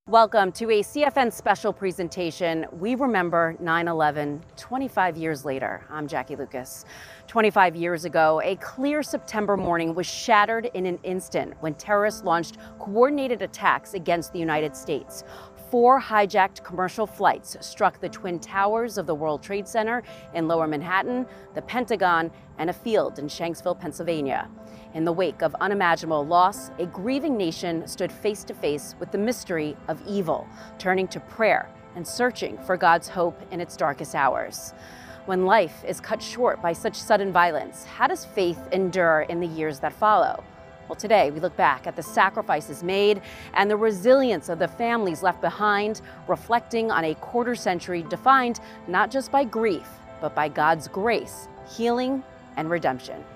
Welcome to a CFN special presentation. We remember 9/11 25 years later. I'm Jackie Lucas. 25 years ago, a clear September morning was shattered in an instant when terrorists launched coordinated attacks against the United States. 4 hijacked commercial flights struck the Twin Towers of the World Trade Center in Lower Manhattan, the Pentagon, and a field in Shanksville, Pennsylvania. In the wake of unimaginable loss, a grieving nation stood face to face with the mystery of evil, turning to prayer and searching for God's hope in its darkest hours. When life is cut short by such sudden violence, how does faith endure in the years that follow? Well, today we look back at the sacrifices made and the resilience of the families left behind, reflecting on a quarter century defined not just by grief, but by God's grace, healing, and redemption.